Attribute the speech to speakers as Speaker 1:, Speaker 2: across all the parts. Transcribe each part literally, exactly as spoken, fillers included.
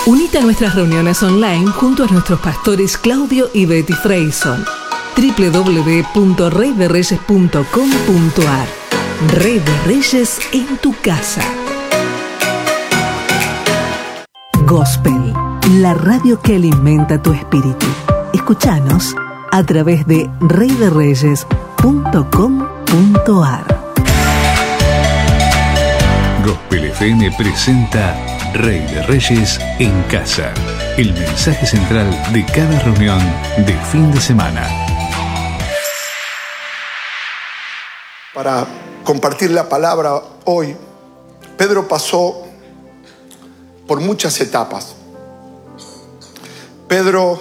Speaker 1: Unite a nuestras reuniones online junto a nuestros pastores Claudio y Betty Freyson. doble u doble u doble u punto rey de reyes punto com punto a r. Rey de Reyes en tu casa. Gospel, la radio que alimenta tu espíritu. Escúchanos a través de rey de reyes punto com punto a r.
Speaker 2: Gospel F M presenta Rey de Reyes en casa, el mensaje central de cada reunión de fin de semana.
Speaker 3: Para compartir la palabra hoy, Pedro pasó por muchas etapas. Pedro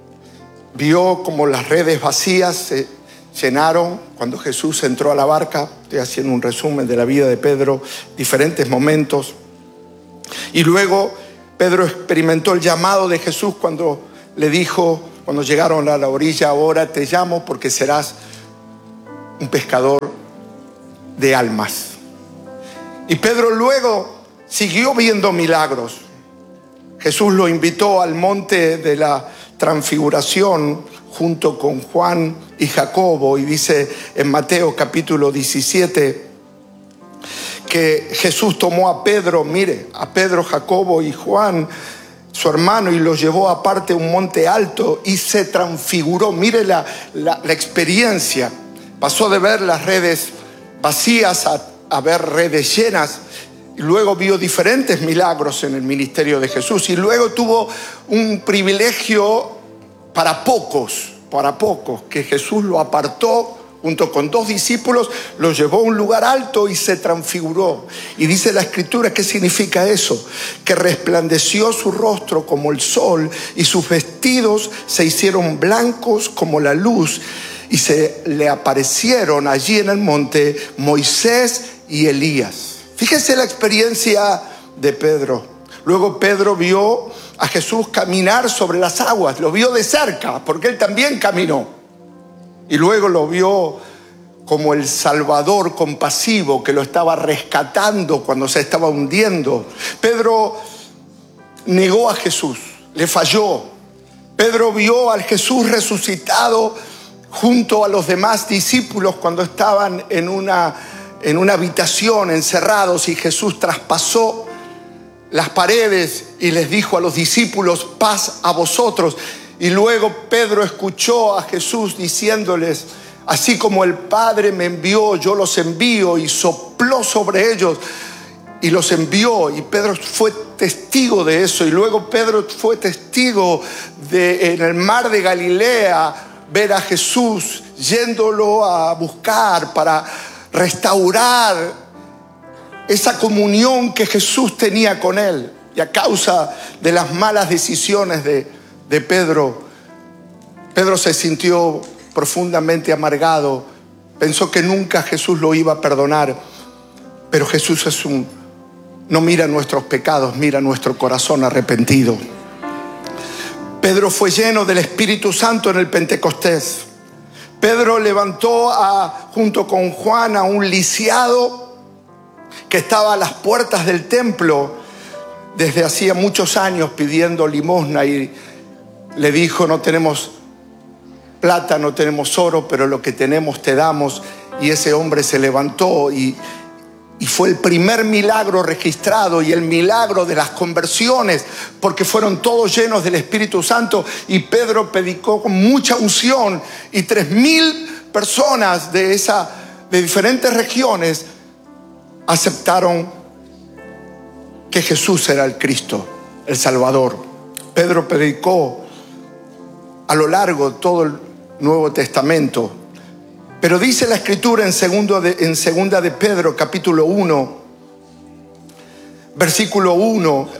Speaker 3: vio como las redes vacías se llenaron cuando Jesús entró a la barca. Estoy haciendo un resumen de la vida de Pedro, diferentes momentos. Y luego Pedro experimentó el llamado de Jesús cuando le dijo, cuando llegaron a la orilla: ahora te llamo porque serás un pescador de almas. Y Pedro luego siguió viendo milagros. Jesús lo invitó al monte de la transfiguración junto con Juan y Jacobo, y dice en Mateo capítulo diecisiete que Jesús tomó a Pedro, mire, a Pedro, Jacobo y Juan, su hermano, y los llevó aparte a un monte alto y se transfiguró. Mire la, la, la experiencia. Pasó de ver las redes vacías a, a ver redes llenas. Y luego vio diferentes milagros en el ministerio de Jesús. Y luego tuvo un privilegio para pocos, para pocos, que Jesús lo apartó junto con dos discípulos, lo llevó a un lugar alto y se transfiguró. Y dice la Escritura, ¿qué significa eso? Que resplandeció su rostro como el sol y sus vestidos se hicieron blancos como la luz. Y se le aparecieron allí en el monte Moisés y Elías. Fíjese la experiencia de Pedro. Luego Pedro vio a Jesús caminar sobre las aguas. Lo vio de cerca, porque él también caminó. Y luego lo vio como el Salvador compasivo que lo estaba rescatando cuando se estaba hundiendo. Pedro negó a Jesús, le falló. Pedro vio al Jesús resucitado junto a los demás discípulos cuando estaban en una, en una habitación encerrados, y Jesús traspasó las paredes y les dijo a los discípulos: paz a vosotros. Y luego Pedro escuchó a Jesús diciéndoles: así como el Padre me envió, yo los envío, y sopló sobre ellos y los envió. Y Pedro fue testigo de eso. Y luego Pedro fue testigo de, en el mar de Galilea, ver a Jesús yéndolo a buscar para restaurar esa comunión que Jesús tenía con él. Y a causa de las malas decisiones de, de Pedro, Pedro se sintió profundamente amargado. Pensó que nunca Jesús lo iba a perdonar. Pero Jesús es un, no mira nuestros pecados, mira nuestro corazón arrepentido. Pedro fue lleno del Espíritu Santo en el Pentecostés. Pedro levantó a, junto con Juan, a un lisiado que estaba a las puertas del templo desde hacía muchos años pidiendo limosna, y le dijo: no tenemos plata, no tenemos oro, pero lo que tenemos te damos. Y ese hombre se levantó y, y fue el primer milagro registrado, y el milagro de las conversiones, porque fueron todos llenos del Espíritu Santo. Y Pedro predicó con mucha unción, y tres mil personas de, esa, de diferentes regiones aceptaron que Jesús era el Cristo, el Salvador. Pedro predicó a lo largo de todo el Nuevo Testamento. Pero dice la Escritura en, segundo de, en segunda de Pedro, capítulo uno, versículo uno,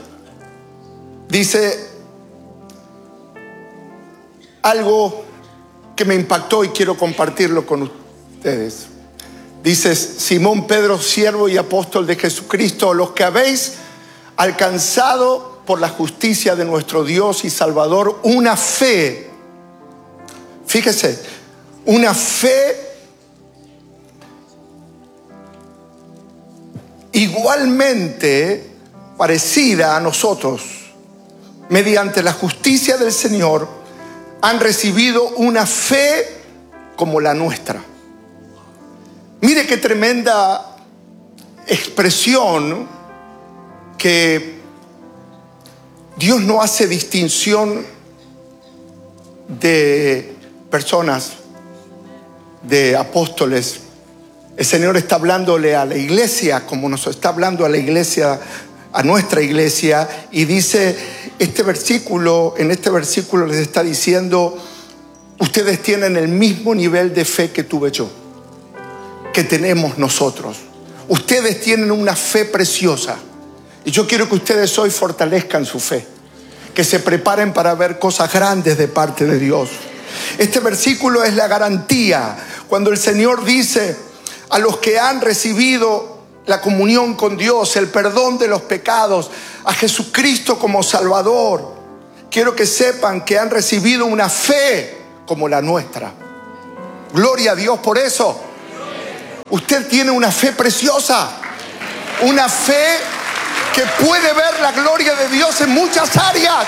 Speaker 3: dice algo que me impactó y quiero compartirlo con ustedes. Dice: Simón Pedro, siervo y apóstol de Jesucristo, los que habéis alcanzado por la justicia de nuestro Dios y Salvador una fe. Fíjese, una fe igualmente parecida a nosotros. mediante la justicia del Señor, han recibido una fe como la nuestra. Mire qué tremenda expresión, que Dios no hace distinción de personas, de apóstoles. El Señor está hablándole a la iglesia como nos está hablando a la iglesia, a nuestra iglesia, y dice este versículo, en este versículo les está diciendo: ustedes tienen el mismo nivel de fe que tuve yo, que tenemos nosotros. Ustedes tienen una fe preciosa, y yo quiero que ustedes hoy fortalezcan su fe, que se preparen para ver cosas grandes de parte de Dios. Este versículo es la garantía cuando el Señor dice: a los que han recibido la comunión con Dios, el perdón de los pecados, a Jesucristo como Salvador, quiero que sepan que han recibido una fe como la nuestra. Gloria a Dios por eso. Usted tiene una fe preciosa, una fe que puede ver la gloria de Dios en muchas áreas.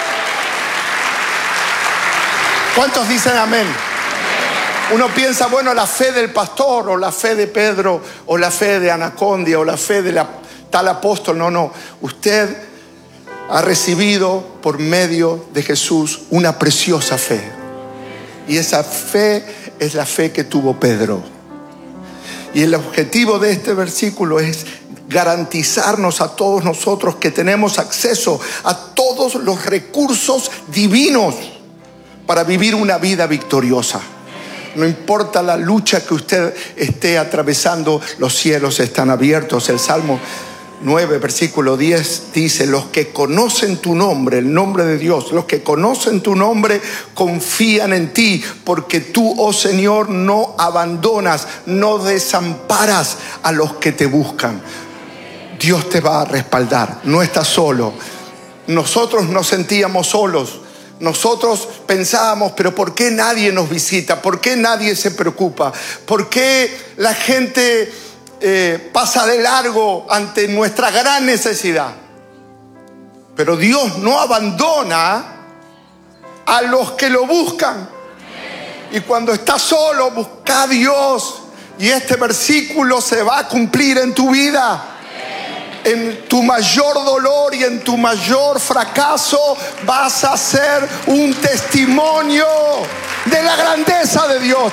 Speaker 3: ¿Cuántos dicen amén? Uno piensa, bueno, la fe del pastor, o la fe de Pedro, o la fe de Anacondia, o la fe de la tal apóstol. No, no. Usted ha recibido por medio de Jesús una preciosa fe. Y esa fe es la fe que tuvo Pedro. Y el objetivo de este versículo es garantizarnos a todos nosotros que tenemos acceso a todos los recursos divinos para vivir una vida victoriosa. No importa la lucha que usted esté atravesando, los cielos están abiertos. El Salmo nueve, versículo diez dice: los que conocen tu nombre, el nombre de Dios, los que conocen tu nombre confían en ti, porque tú, oh Señor, no abandonas, no desamparas a los que te buscan. Dios te va a respaldar, no estás solo. Nosotros nos sentíamos solos. Nosotros pensábamos, pero ¿por qué nadie nos visita? ¿Por qué nadie se preocupa? ¿Por qué la gente eh, pasa de largo ante nuestra gran necesidad? Pero Dios no abandona a los que lo buscan. Y cuando estás solo, busca a Dios, y este versículo se va a cumplir en tu vida. En tu mayor dolor y en tu mayor fracaso vas a ser un testimonio de la grandeza de Dios.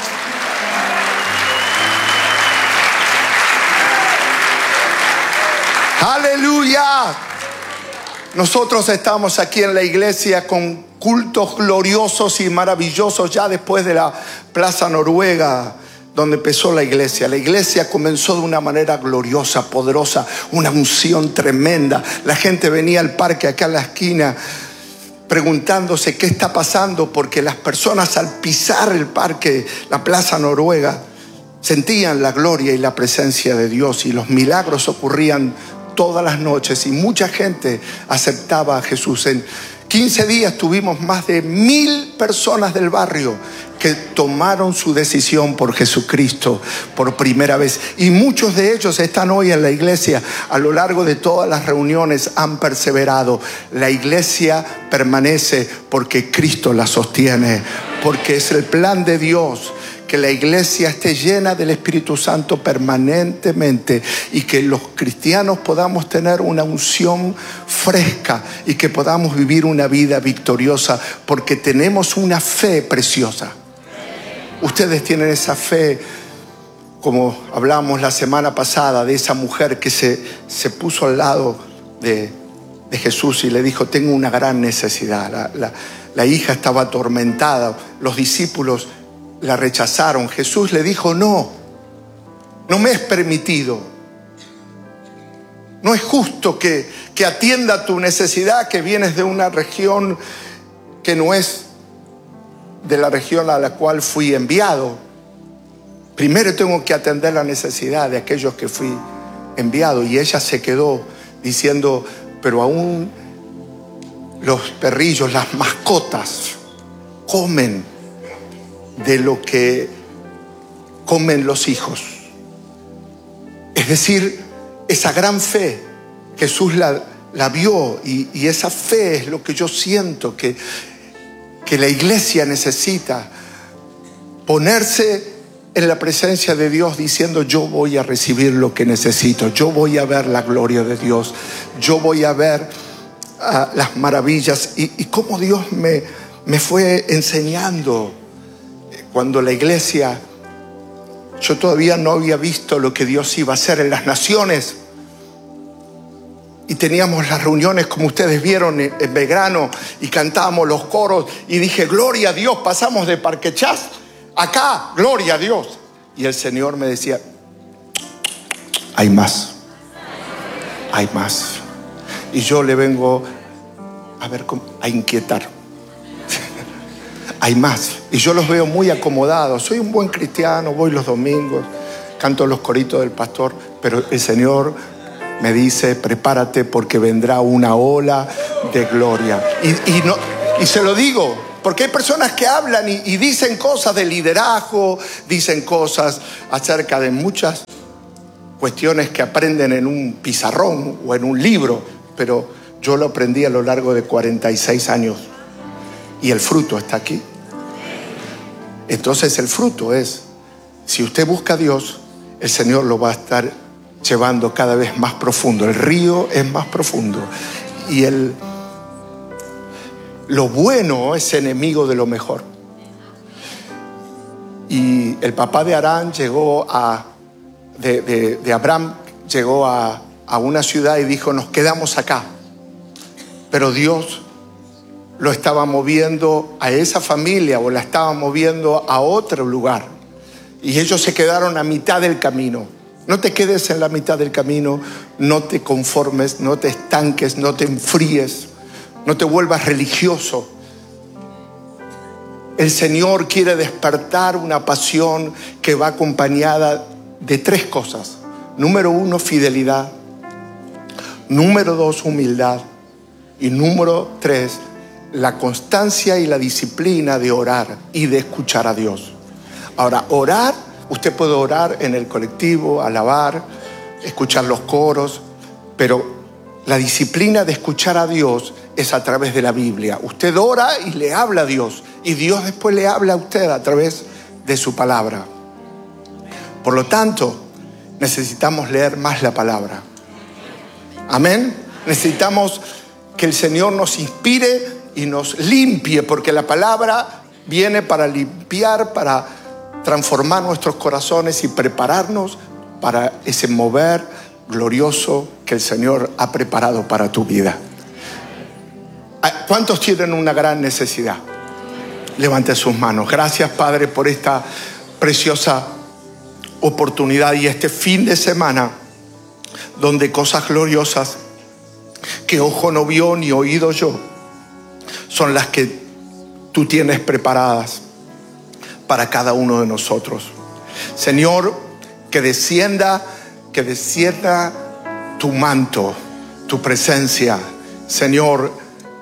Speaker 3: Aleluya. Nosotros estamos aquí en la iglesia con cultos gloriosos y maravillosos ya después de la Plaza Noruega, donde empezó la iglesia. La iglesia comenzó de una manera gloriosa, poderosa, una unción tremenda. La gente venía al parque acá en la esquina preguntándose qué está pasando, porque las personas al pisar el parque, la Plaza Noruega, sentían la gloria y la presencia de Dios, y los milagros ocurrían todas las noches, y mucha gente aceptaba a Jesús. En quince días tuvimos más de mil personas del barrio que tomaron su decisión por Jesucristo por primera vez. Y muchos de ellos están hoy en la iglesia. A lo largo de todas las reuniones han perseverado. La iglesia permanece porque Cristo la sostiene, porque es el plan de Dios que la iglesia esté llena del Espíritu Santo permanentemente, y que los cristianos podamos tener una unción fresca y que podamos vivir una vida victoriosa, porque tenemos una fe preciosa. Ustedes tienen esa fe, como hablamos la semana pasada de esa mujer que se, se puso al lado de, de Jesús y le dijo: tengo una gran necesidad. La, la, la hija estaba atormentada, los discípulos la rechazaron. Jesús le dijo: no, no me es permitido. No es justo que, que atienda tu necesidad, que vienes de una región que no es de la región a la cual fui enviado. Primero tengo que atender la necesidad de aquellos que fui enviado. Y ella se quedó diciendo: pero aún los perrillos, las mascotas, comen de lo que comen los hijos. Es decir, esa gran fe Jesús la, la vio y, y esa fe es lo que yo siento que, que la iglesia necesita. Ponerse en la presencia de Dios diciendo: yo voy a recibir lo que necesito, yo voy a ver la gloria de Dios, yo voy a ver uh, las maravillas y, y cómo Dios me, me fue enseñando. Cuando la iglesia, yo todavía no había visto lo que Dios iba a hacer en las naciones y teníamos las reuniones como ustedes vieron en, en Belgrano y cantábamos los coros y dije: gloria a Dios, pasamos de Parque Chas acá, gloria a Dios. Y el Señor me decía: hay más, hay más. Y yo le vengo a ver, a inquietar. Hay más. Y yo los veo muy acomodados. Soy un buen cristiano, voy los domingos, canto los coritos del pastor, pero el Señor me dice: prepárate porque vendrá una ola de gloria. Y, y, no, y se lo digo. Porque hay personas que hablan y, y dicen cosas de liderazgo, dicen cosas acerca de muchas cuestiones que aprenden en un pizarrón o en un libro, pero yo lo aprendí a lo largo de cuarenta y seis años y el fruto está aquí. Entonces el fruto es, si usted busca a Dios, el Señor lo va a estar llevando cada vez más profundo. El río es más profundo y el... Lo bueno es enemigo de lo mejor. Y el papá de Arán llegó a, de, de, de Abraham llegó a, a una ciudad y dijo: nos quedamos acá. Pero Dios lo estaba moviendo a esa familia o la estaba moviendo a otro lugar. Y ellos se quedaron a mitad del camino. No te quedes en la mitad del camino, no te conformes, no te estanques, no te enfríes. No te vuelvas religioso. El Señor quiere despertar una pasión que va acompañada de tres cosas. Número uno, fidelidad. Número dos, humildad. Y número tres, la constancia y la disciplina de orar y de escuchar a Dios. Ahora, orar, usted puede orar en el colectivo, alabar, escuchar los coros, pero la disciplina de escuchar a Dios es a través de la Biblia. Usted ora y le habla a Dios, y Dios después le habla a usted a través de su palabra. Por lo tanto, necesitamos leer más la palabra. Amén. Necesitamos que el Señor nos inspire y nos limpie, porque la palabra viene para limpiar, para transformar nuestros corazones y prepararnos para ese mover glorioso que el Señor ha preparado para tu vida. ¿Cuántos tienen una gran necesidad? Levante sus manos. Gracias, Padre, por esta preciosa oportunidad y este fin de semana donde cosas gloriosas que ojo no vio ni oído yo son las que tú tienes preparadas para cada uno de nosotros. Señor, que descienda, que descienda tu manto, tu presencia. Señor,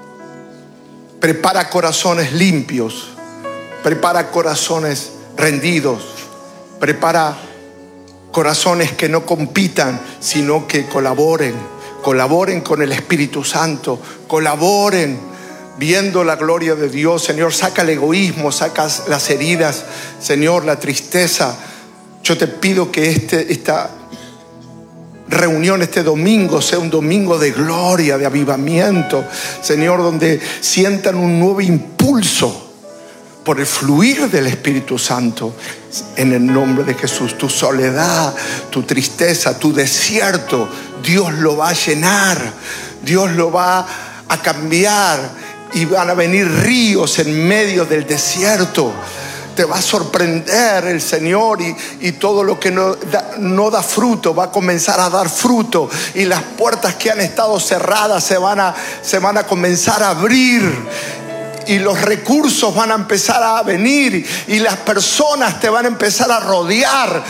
Speaker 3: prepara corazones limpios, prepara corazones rendidos, prepara corazones que no compitan, sino que colaboren, colaboren con el Espíritu Santo, colaboren viendo la gloria de Dios. Señor, saca el egoísmo, saca las heridas, Señor, la tristeza. Yo te pido que este, esta reunión este domingo sea un domingo de gloria, de avivamiento, Señor, donde sientan un nuevo impulso por el fluir del Espíritu Santo, en el nombre de Jesús. Tu soledad, tu tristeza, tu desierto, Dios lo va a llenar, Dios lo va a cambiar, y van a venir ríos en medio del desierto. Te va a sorprender el Señor, y, y todo lo que no da, no da fruto va a comenzar a dar fruto, y las puertas que han estado cerradas se van a, se van a comenzar a abrir, y los recursos van a empezar a venir, y las personas te van a empezar a rodear,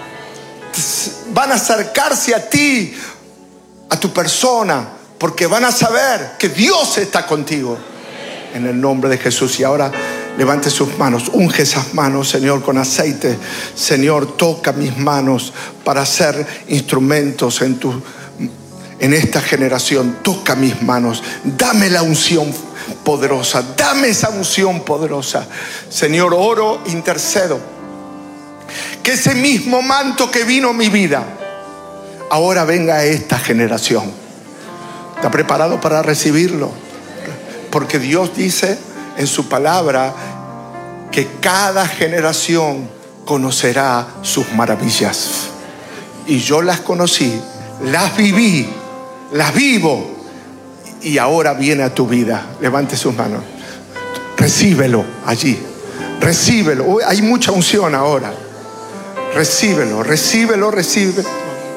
Speaker 3: van a acercarse a ti, a tu persona, porque van a saber que Dios está contigo, en el nombre de Jesús. Y ahora levante sus manos, unge esas manos, Señor, con aceite. Señor, toca mis manos para ser instrumentos en tu, en esta generación, toca mis manos, dame la unción poderosa, dame esa unción poderosa. Señor, oro, intercedo, que ese mismo manto que vino a mi vida, ahora venga a esta generación. ¿Está preparado para recibirlo? Porque Dios dice en su palabra que cada generación conocerá sus maravillas. Y yo las conocí, las viví, las vivo, y ahora viene a tu vida. Levante sus manos. Recíbelo allí. Recíbelo. Uy, hay mucha unción ahora. Recíbelo, recíbelo, recíbelo.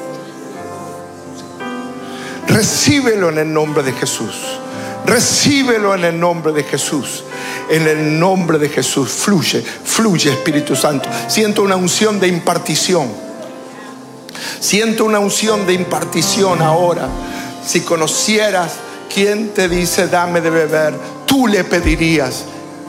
Speaker 3: Recíbelo en el nombre de Jesús. Recíbelo en el nombre de Jesús. En el nombre de Jesús. Fluye, fluye, Espíritu Santo. Siento una unción de impartición. Siento una unción de impartición ahora. Si conocieras quién te dice dame de beber, tú le pedirías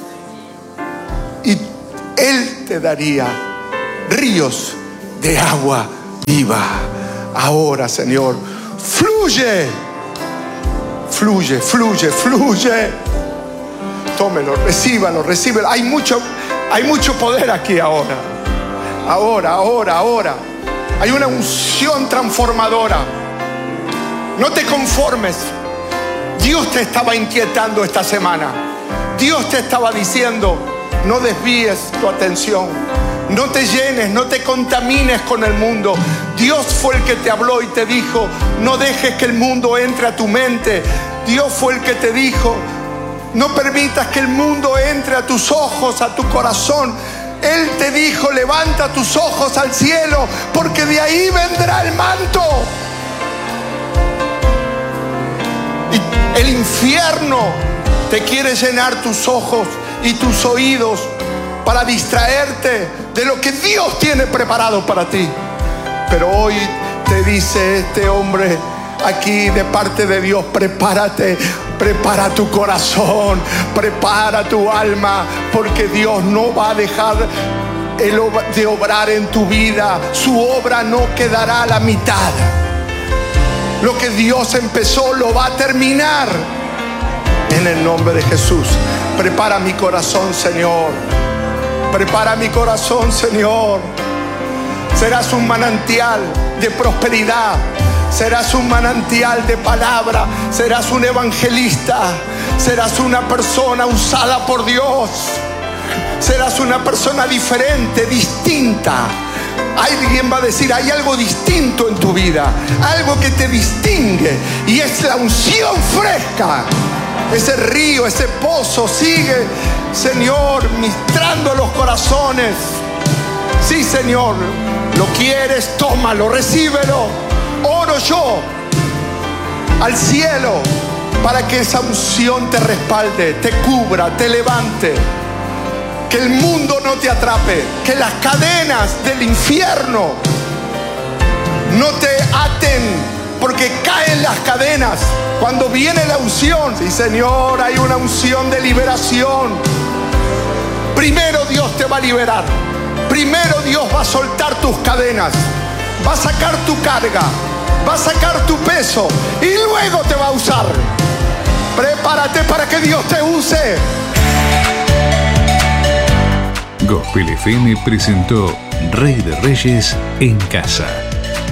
Speaker 3: y Él te daría ríos de agua viva. Ahora, Señor, fluye, fluye, fluye, fluye. Tómelo, recíbalo, recíbelo. Hay mucho, hay mucho poder aquí ahora. Ahora, ahora, ahora. Hay una unción transformadora. No te conformes. Dios te estaba inquietando esta semana. Dios te estaba diciendo, no desvíes tu atención. No te llenes, no te contamines con el mundo. Dios fue el que te habló y te dijo, no dejes que el mundo entre a tu mente. Dios fue el que te dijo, no permitas que el mundo entre a tus ojos, a tu corazón. Él te dijo, levanta tus ojos al cielo, porque de ahí vendrá el manto. Y el infierno te quiere llenar tus ojos y tus oídos para distraerte de lo que Dios tiene preparado para ti. Pero hoy te dice este hombre aquí de parte de Dios, prepárate, prepara tu corazón, prepara tu alma, porque Dios no va a dejar de obrar en tu vida. Su obra no quedará a la mitad. Lo que Dios empezó lo va a terminar. En el nombre de Jesús, prepara mi corazón, Señor. Prepara mi corazón, Señor. Serás un manantial de prosperidad. Serás un manantial de palabra. Serás un evangelista. Serás una persona usada por Dios. Serás una persona diferente, distinta. Alguien va a decir, hay algo distinto en tu vida, algo que te distingue, y es la unción fresca. Ese río, ese pozo sigue, Señor, ministrando los corazones. Sí, Señor, lo quieres, tómalo, recíbelo. Oro yo al cielo para que esa unción te respalde, te cubra, te levante. Que el mundo no te atrape, que las cadenas del infierno no te aten, porque caen las cadenas cuando viene la unción. Sí, Señor, hay una unción de liberación. Primero Dios te va a liberar. Primero Dios va a soltar tus cadenas, va a sacar tu carga, va a sacar tu peso y luego te va a usar. Prepárate para que Dios te use.
Speaker 2: Gospel F M presentó Rey de Reyes en Casa.